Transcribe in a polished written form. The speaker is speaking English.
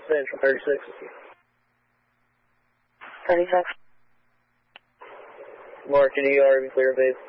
Central 36 with you. 36. Mark and ER, be clear, babe.